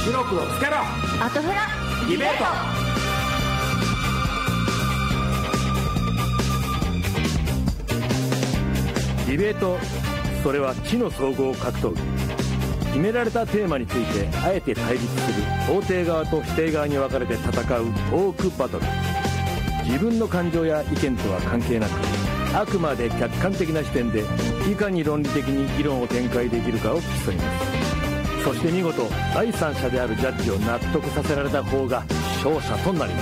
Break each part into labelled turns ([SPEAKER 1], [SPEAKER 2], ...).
[SPEAKER 1] 白黒つけろ
[SPEAKER 2] アトフラ
[SPEAKER 1] ディベート。
[SPEAKER 3] ディベート、それは知の総合格闘技。決められたテーマについてあえて対立する肯定側と否定側に分かれて戦うトークバトル。自分の感情や意見とは関係なく、あくまで客観的な視点でいかに論理的に議論を展開できるかを競います。そして見事第三者であるジャッジを納得させられた方が勝者となります。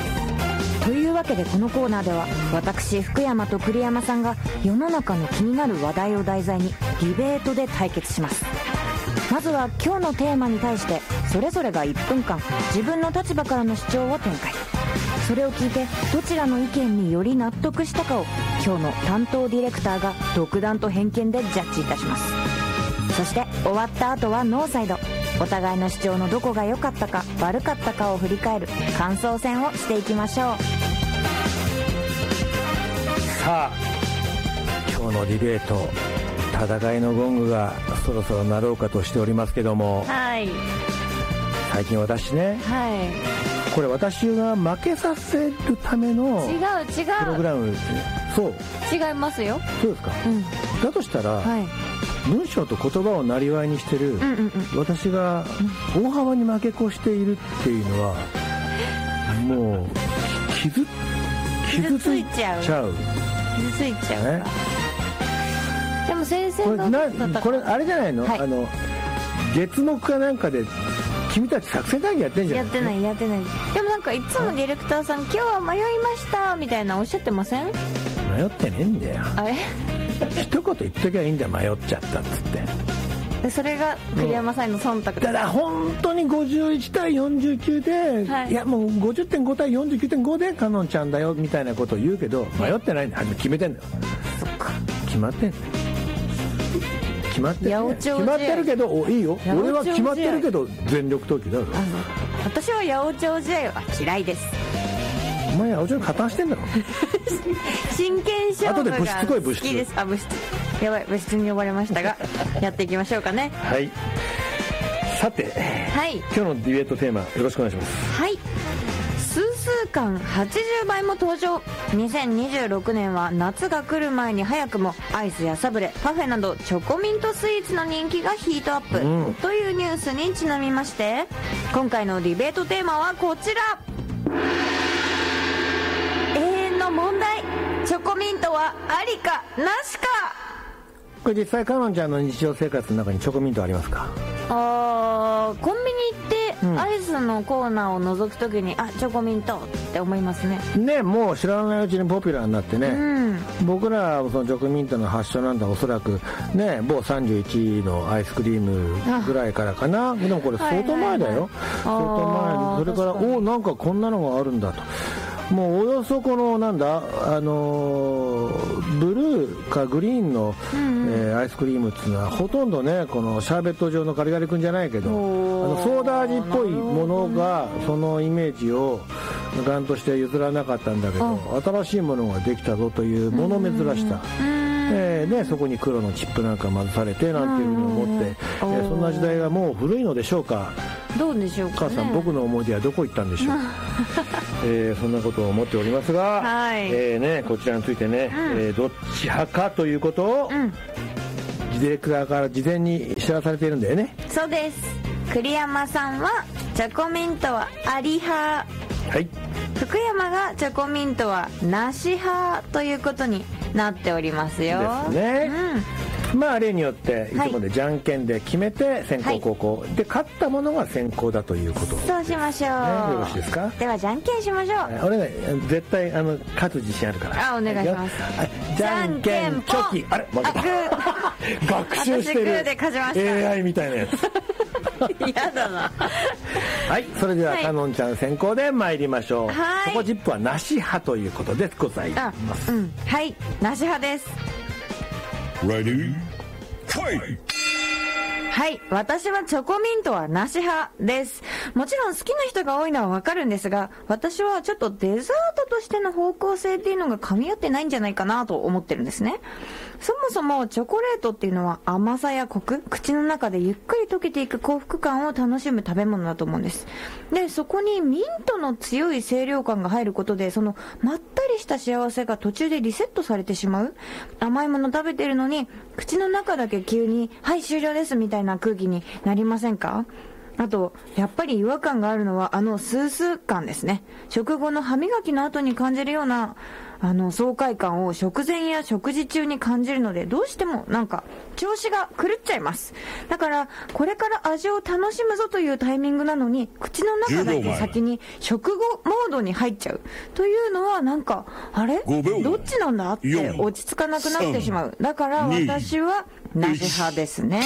[SPEAKER 2] というわけでこのコーナーでは私福山と栗山さんが世の中の気になる話題を題材にディベートで対決します。まずは今日のテーマに対してそれぞれが1分間自分の立場からの主張を展開。それを聞いてどちらの意見により納得したかを今日の担当ディレクターが独断と偏見でジャッジいたします。そして終わった後はノーサイド、お互いの主張のどこが良かったか悪かったかを振り返る感想戦をしていきましょう。
[SPEAKER 3] さあ今日のディベート、戦いのゴングがそろそろ鳴ろうかとしておりますけども、
[SPEAKER 2] はい、
[SPEAKER 3] 最近私ね、
[SPEAKER 2] はい、
[SPEAKER 3] これ私が負けさせるための
[SPEAKER 2] 違う
[SPEAKER 3] プログラムですね。そう
[SPEAKER 2] 違いますよ。
[SPEAKER 3] そうですか、だとしたら、はい、文章と言葉をなりわいにしてる、私が大幅に負け越しているっていうのは、もう傷ついちゃう
[SPEAKER 2] 傷ついちゃう、ね、でも先生の
[SPEAKER 3] これあれじゃないの、はい、月目かなんかで君たち作戦会議やってんじゃん。
[SPEAKER 2] やってないでもなんかいつもディレクターさん今日は迷いましたみたいなおっしゃってません？
[SPEAKER 3] 迷ってねえんだよ。
[SPEAKER 2] あれ
[SPEAKER 3] 一言言っときゃいいんだよ、迷っちゃったっつって。
[SPEAKER 2] それが栗山さんの忖度
[SPEAKER 3] だから本当に51対49で、はい、いやもう 50.5 対 49.5 でカノンちゃんだよみたいなことを言うけど、迷ってないんだよ。決めてんだよ。
[SPEAKER 2] そっか、
[SPEAKER 3] 決まってんだよ。決まってるけど、いいよ、俺は決まってるけど全力投球だよ。
[SPEAKER 2] 私は八百長試合は嫌いです。
[SPEAKER 3] お前八百長に加担してんだろ
[SPEAKER 2] 真剣勝負が好きです。
[SPEAKER 3] 物質
[SPEAKER 2] やばい、物質に呼ばれましたがやっていきましょうかね。
[SPEAKER 3] はい、さて、はい、今日のディベートテーマよろしくお願いします。
[SPEAKER 2] はい、数数間80倍も登場。2026年は夏が来る前に早くもアイスやサブレ、パフェなどチョコミントスイーツの人気がヒートアップ、というニュースにちなみまして、今回のディベートテーマはこちら。永遠の問題、チョコミントはありかなしか。
[SPEAKER 3] これ実際カノンちゃんの日常生活の中にチョコミントありますか？
[SPEAKER 2] コンビニ行ってアイスのコーナーを覗くときに、チョコミントって思いますね。
[SPEAKER 3] ね、もう知らないうちにポピュラーになってね、僕らそのチョコミントの発祥なんだおそらくね、某31のアイスクリームぐらいからかな。でもこれ相当前だよ、相当前。それからなんかこんなのがあるんだと。もうおよそこのなんだブルーかグリーンの、アイスクリームっていうのはほとんどね、このシャーベット状のガリガリ君じゃないけど、ソーダ味っぽいものがそのイメージをガンとして譲らなかったんだけど、新しいものができたぞというもの珍しさで、そこに黒のチップなんか混ぜされてなんていうふうに思って、そんな時代がもう古いのでしょうか。
[SPEAKER 2] どうでしょうかね。
[SPEAKER 3] 母さん、僕の思い出はどこ行ったんでしょうそんなことを思っておりますが、はい、ね、こちらについてね、どっち派かということを、ディレクターから事前に知らされているんだよね。
[SPEAKER 2] そうです。栗山さんはチョコミントはあり派、はい、福山がチョコミントはなし派ということになっておりますよ。
[SPEAKER 3] ですね、まあ例によっていつもでじゃんけんで決めて先攻後攻、で勝ったものが先攻だということ、
[SPEAKER 2] そうしましょう、
[SPEAKER 3] よろしいですか。
[SPEAKER 2] ではじゃんけんしましょう。
[SPEAKER 3] お願い、絶対勝つ自信あるから。
[SPEAKER 2] お願いします。
[SPEAKER 3] じゃんけんチョキ。あれ負けた学習してる。
[SPEAKER 2] 私グーで勝ちました。
[SPEAKER 3] AI みたいなやつ
[SPEAKER 2] やだな
[SPEAKER 3] はい、それではカノンちゃん先行で参りましょう。
[SPEAKER 2] はい、
[SPEAKER 3] チョコチップはなし派ということでございます。
[SPEAKER 2] はい、なし派です。
[SPEAKER 1] Ready? Fight!
[SPEAKER 2] はい、私はチョコミントはなし派です。もちろん好きな人が多いのはわかるんですが、私はちょっとデザートとしての方向性っていうのが噛み合ってないんじゃないかなと思ってるんですね。 そもそもチョコレートっていうのは甘さやコク、口の中でゆっくり溶けていく幸福感を楽しむ食べ物だと思うんです。でそこにミントの強い清涼感が入ることで、そのまったりした幸せが途中でリセットされてしまう。甘いもの食べてるのに口の中だけ急にはい終了ですみたいな空気になりませんか？あとやっぱり違和感があるのはスースー感ですね。食後の歯磨きの後に感じるような爽快感を食前や食事中に感じるので、どうしてもなんか調子が狂っちゃいます。だからこれから味を楽しむぞというタイミングなのに口の中だけ先に食後モードに入っちゃうというのはなんかあれどっちなんだって落ち着かなくなってしまう。だから私はなし派ですね。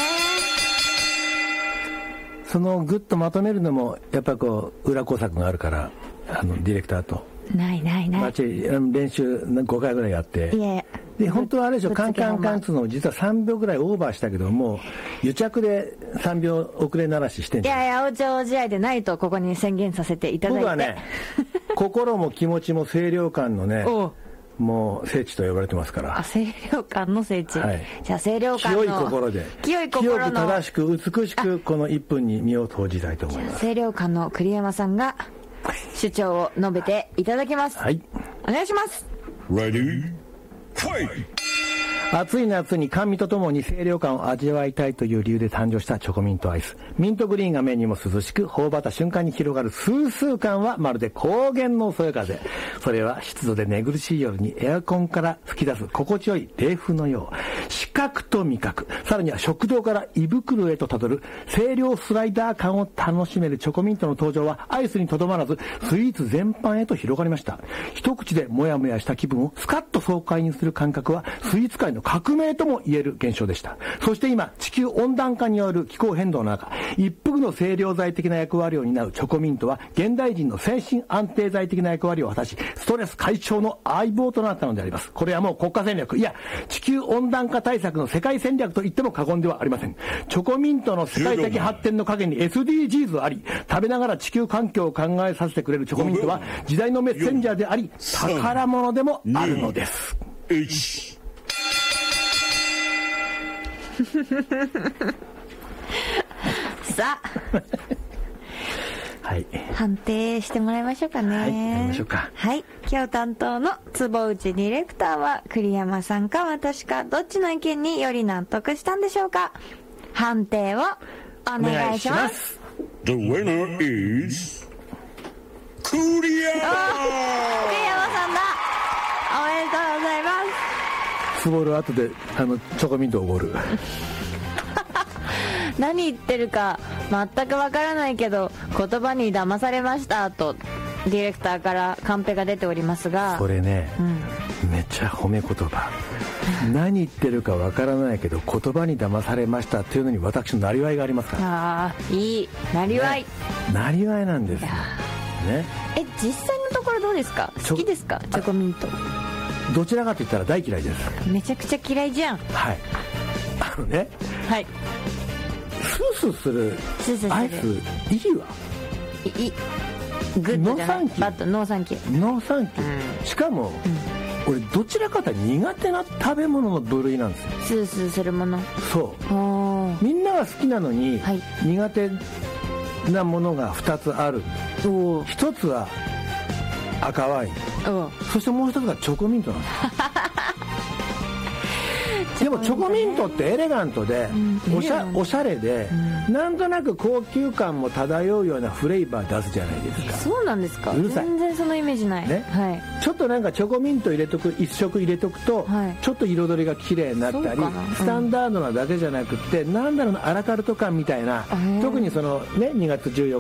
[SPEAKER 4] そのグッとまとめるのもやっぱりこう裏工作があるから、ディレクターと
[SPEAKER 2] ないバ
[SPEAKER 4] ッチリ練習5回ぐらいやって、で本当はあれでしょ、カンカンカンっていうのを実は3秒ぐらいオーバーしたけども、癒着で3秒遅れならししてんじゃん。
[SPEAKER 2] いやお茶お試合でないとここに宣言させていただいて、
[SPEAKER 4] 僕はね心も気持ちも清涼感のねもう聖地と呼ばれてますから。
[SPEAKER 2] 清涼感の聖地、はい、じゃあ清涼感の
[SPEAKER 4] 清い心で清く正しく美しくこの1分に身を投じたいと思います。
[SPEAKER 2] 清涼感の栗山さんが主張を述べていただきます。
[SPEAKER 4] はい、
[SPEAKER 2] お願いします。
[SPEAKER 1] Ready? Fight!
[SPEAKER 4] 暑い夏に甘味とともに清涼感を味わいたいという理由で誕生したチョコミントアイス。ミントグリーンが目にも涼しく、頬張った瞬間に広がるスースー感はまるで高原のそよ風。それは湿度で寝苦しい夜にエアコンから吹き出す心地よい冷風のよう。視覚と味覚、さらには食道から胃袋へとたどる清涼スライダー感を楽しめるチョコミントの登場はアイスにとどまらずスイーツ全般へと広がりました。一口でもやもやした気分をスカッと爽快にする感覚はスイーツ界の革命とも言える現象でした。そして今、地球温暖化による気候変動の中、一服の清涼剤的な役割を担うチョコミントは現代人の精神安定剤的な役割を果たし、ストレス解消の相棒となったのであります。これはもう国家戦略、いや地球温暖化対策の世界戦略と言っても過言ではありません。チョコミントの世界的発展の陰に SDGs あり、食べながら地球環境を考えさせてくれるチョコミントは時代のメッセンジャーであり、宝物でもあるのです。
[SPEAKER 2] さあ
[SPEAKER 4] はい、
[SPEAKER 2] 判定してもらいましょうかね。
[SPEAKER 4] はい、やりましょうか。
[SPEAKER 2] はい、今日担当の坪内ディレクターは栗山さんか私か、どっちの意見により納得したんでしょうか。判定をお願いします。
[SPEAKER 1] The winner is 栗山。
[SPEAKER 2] 栗山さんだ。おめでとうございます。
[SPEAKER 4] スボール後でチョコミントをおごる
[SPEAKER 2] 何言ってるか全くわからないけど言葉に騙されましたとディレクターからカンペが出ておりますが、
[SPEAKER 4] それね、めっちゃ褒め言葉何言ってるかわからないけど言葉に騙されましたっていうのに私のなりわいがありますから。
[SPEAKER 2] ああ、いいなりわい、
[SPEAKER 4] なりわいなんですよ、ね、
[SPEAKER 2] 実際のところどうですか？好きですか？チョコミント。
[SPEAKER 4] どちらかと言ったら大嫌いです。
[SPEAKER 2] めちゃくちゃ嫌いじゃん。
[SPEAKER 4] はい、ね、
[SPEAKER 2] はい、
[SPEAKER 4] スースーするアイスいいわ。
[SPEAKER 2] グッドじゃない？バッド、ノーサンキュー。
[SPEAKER 4] ノーサンキュー、しかも、俺どちらかというと苦手な食べ物の部類なんですよ。
[SPEAKER 2] スースーするもの。
[SPEAKER 4] そう、みんなは好きなのに、はい、苦手なものが2つある。1つは赤ワイン、そしてもう1つがチョコミントなんですでもチョコミントってエレガントで、おしゃれで、なんとなく高級感も漂うようなフレーバー出すじゃないですか。
[SPEAKER 2] そうなんですか？
[SPEAKER 4] うるさい。
[SPEAKER 2] 全然そのイメージない、
[SPEAKER 4] ね、はい、ちょっとなんかチョコミント入れとく、一色入れとくと、はい、ちょっと彩りが綺麗になったり、スタンダードなだけじゃなくて、なんだろうな、アラカルト感みたいな、特にそのね2月14